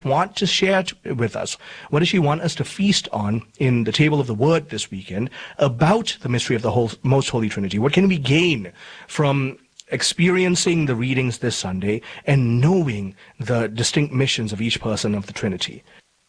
want to share with us? What does she want us to feast on in the table of the Word this weekend about the mystery of the Most Holy Trinity? What can we gain from experiencing the readings this Sunday and knowing the distinct missions of each person of the Trinity?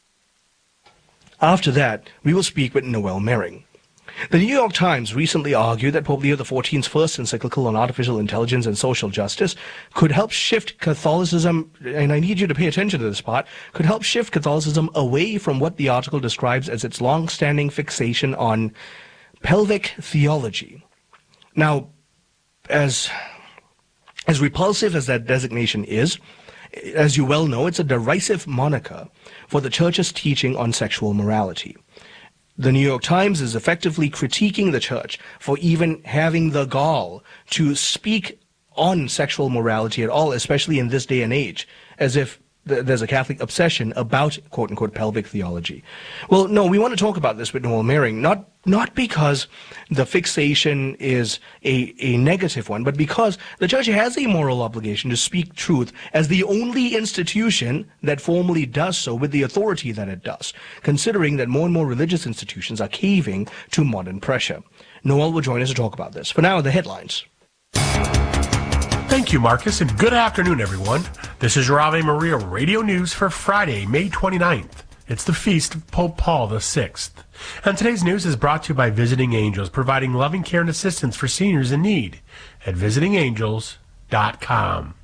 After that, we will speak with Noel Mering. The New York Times recently argued that Pope Leo XIV's first encyclical on artificial intelligence and social justice could help shift Catholicism, and I need you to pay attention to this part, could help shift Catholicism away from what the article describes as its long-standing fixation on pelvic theology. Now, as repulsive as that designation is, as you well know, it's a derisive moniker for the Church's teaching on sexual morality. The New York Times is effectively critiquing the Church for even having the gall to speak on sexual morality at all, especially in this day and age, as if there's a Catholic obsession about quote-unquote pelvic theology. Well, no, we want to talk about this with Noel Mering, not because the fixation is a negative one, but because the Church has a moral obligation to speak truth as the only institution that formally does so with the authority that it does, considering that more and more religious institutions are caving to modern pressure. Noel will join us to talk about this. For now, the headlines. Thank you, Marcus, and good afternoon, everyone. This is your Ave Maria Radio News for Friday, May 29th. It's the feast of Pope Paul VI. And today's news is brought to you by Visiting Angels, providing loving care and assistance for seniors in need at visitingangels.com.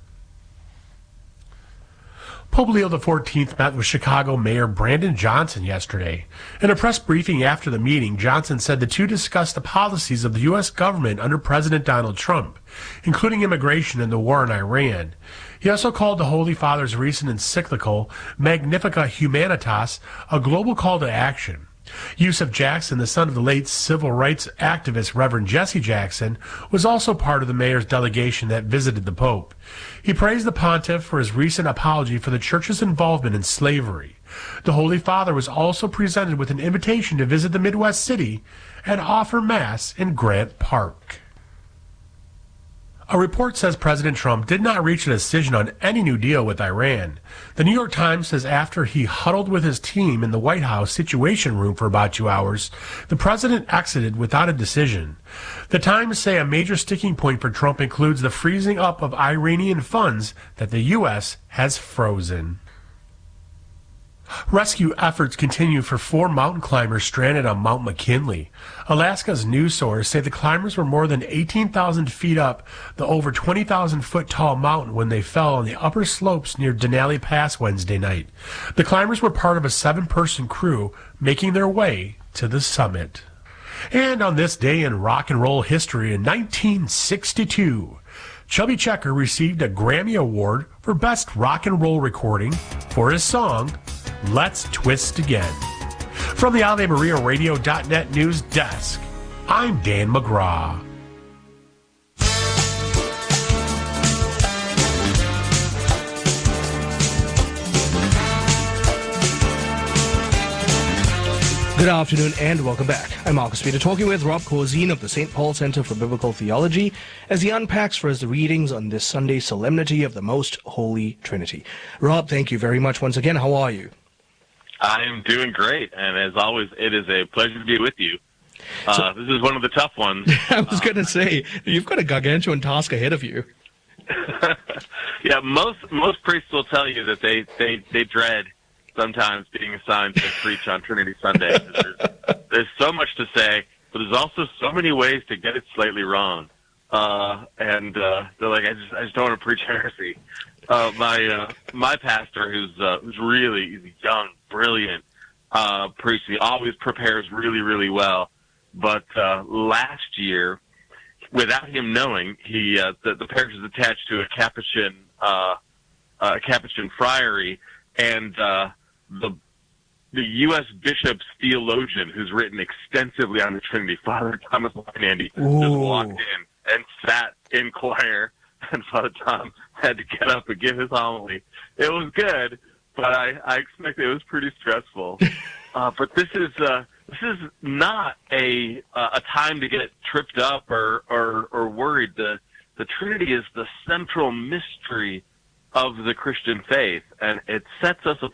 Pope Leo XIV met with Chicago Mayor Brandon Johnson yesterday. In a press briefing after the meeting, Johnson said the two discussed the policies of the U.S. government under President Donald Trump, including immigration and the war in Iran. He also called the Holy Father's recent encyclical, Magnificat Humanitas, a global call to action. Yusuf Jackson, the son of the late civil rights activist Reverend Jesse Jackson, was also part of the mayor's delegation that visited the Pope. He praised the pontiff for his recent apology for the Church's involvement in slavery. The Holy Father was also presented with an invitation to visit the Midwest city and offer Mass in Grant Park. A report says President Trump did not reach a decision on any new deal with Iran. The New York Times says after he huddled with his team in the White House Situation Room for about 2 hours, the president exited without a decision. The Times say a major sticking point for Trump includes the freezing up of Iranian funds that the U.S. has frozen. Rescue efforts continue for 4 mountain climbers stranded on Mount McKinley. Alaska's news sources say the climbers were more than 18,000 feet up the over 20,000-foot tall mountain when they fell on the upper slopes near Denali Pass Wednesday night. The climbers were part of a 7-person crew making their way to the summit. And on this day in rock and roll history in 1962, Chubby Checker received a Grammy Award for Best Rock and Roll Recording for his song, Let's Twist Again. From the AveMariaRadio.net news desk, I'm Dan McGraw. Good afternoon and welcome back. I'm Marcus Peter, talking with Rob Corzine of the St. Paul Center for Biblical Theology as he unpacks for us the readings on this Sunday solemnity of the Most Holy Trinity. Rob, thank you very much once again. How are you? I'm doing great, and as always, it is a pleasure to be with you. This is one of the tough ones. I was going to say, you've got a gargantuan task ahead of you. Yeah, most priests will tell you that they dread sometimes being assigned to preach on Trinity Sunday. There's so much to say, but there's also so many ways to get it slightly wrong. And they're like, I just don't want to preach heresy. My pastor, who's he's a young, brilliant priest, he always prepares really, really well. But last year, without him knowing, the parish is attached to a Capuchin friary, and the U.S. bishop's theologian, who's written extensively on the Trinity, Father Thomas Weinandy, just walked in and sat in choir, and Father Tom had to get up and give his homily. It was good, but I expect it was pretty stressful. But this is not a time to get tripped up or worried. The Trinity is the central mystery of the Christian faith, and it sets us apart